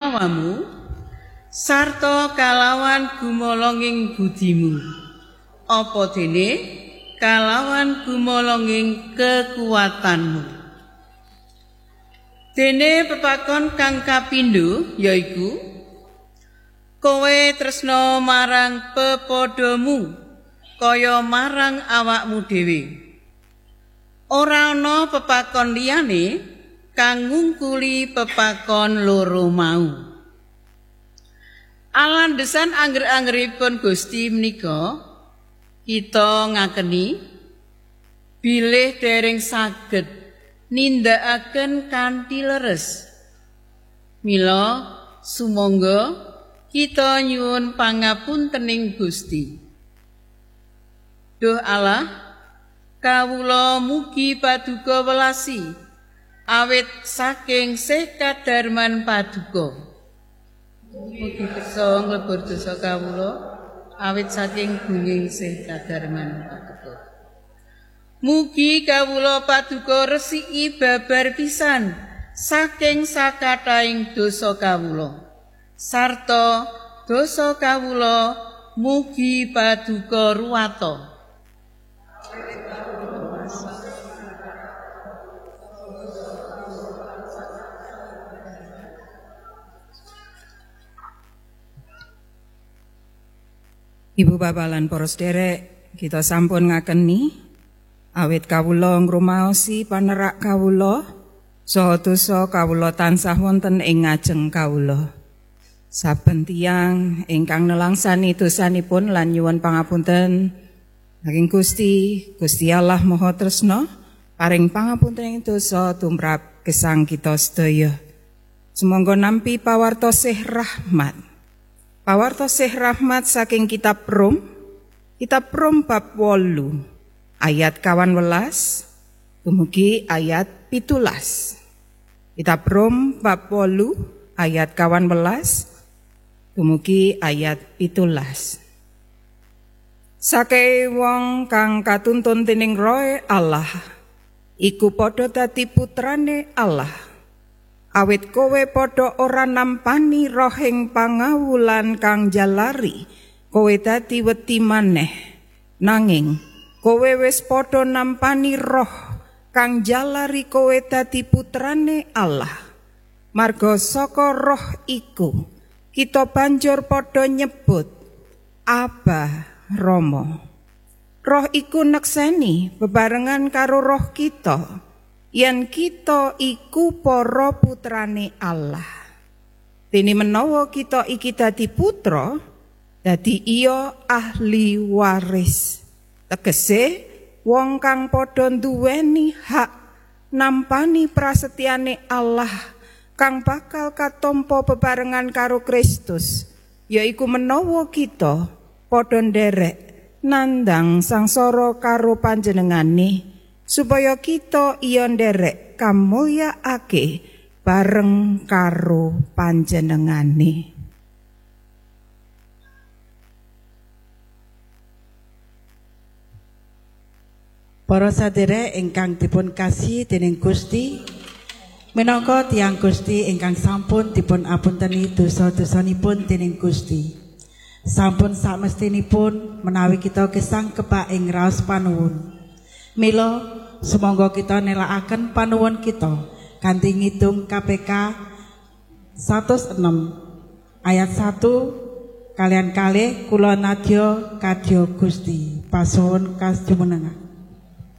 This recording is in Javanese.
nyawamu sarta kalawan gumolonging budimu apa dene kalawan gumolonging kekuatanmu. Dene pepakon kang kapindho yaiku kowe tresna marang pepodomu kaya marang awakmu dhewe. Ora ana pepakon liyane kang ngungkuli pepakon loro mau. Alandesan angger-anggeripun Gusti menika kita ngakeni bilih dereng saged nindakaken kanthi leres. Mila sumangga kita nyuwun pangapuntening Gusti. Duh Allah, kawula mugi paduka welasi awit saking sekadarman paduka. Mugi kersa nglebur dosa kawula awit saking gunging sekadarman paduka. Mugi kawula paduka resiki babar pisan saking sakataing dosa kawula. Sarta dosa kawula mugi paduka ruwata. Ibu bapak lan para sederek, kita sampun ngakeni awit kawula ngrumaosi panerak kawula saha dosa kawula tansah wonten ing ngajeng kawula. Saben tiyang ingkang nelangsani dosanipun lan nyuwun pangapunten saking Gusti Allah Maha Tresna paring pangapunten ing dosa tumrap gesang kita sedaya. Sumangga nampi pawartosih rahmat. Pawartosih rahmat saking kitab Rom bab 8 ayat 11 dumugi ayat 17. Kitab Rom bab 8 ayat 11 dumugi ayat 17. Sakai wong kang katuntun dening Roh Allah iku padha dadi putrane Allah. Awit kowe padha ora nampani rohing pangawulan kang jalari kowe dadi wedi maneh, nanging kowe wis padha nampani roh kang jalari kowe dadi putrane Allah. Marga saka roh iku kita banjur padha nyebut Aba Rama. Roh iku nekseni bebarengan karo roh kita yen kita iku para putrane Allah. Dene menawa kita iki dadi putra, dadi iya ahli waris. Tegese wong kang padha nduweni hak nampani prasetyane Allah kang bakal katampa bebarengan karo Kristus, yaiku menawa kita padha nderek nandang sangsara karo panjenengane, supaya kita iya nderek kamulyaake bareng karo panjenengane. Para sadherek ingkang dipun kasih dening Gusti, minangka tiyang Gusti ingkang sampun dipun apunteni dosa-dosanipun dening Gusti, sampun samestinipun menawi kita gesang kebak ing raos panuwun. Mila sumangga kita nelakaken panuwun kita kanthi ngitung KPK 106 ayat 1 kalian kalih kula nadya kadya Gusti. Pasuwun kas jumenengah.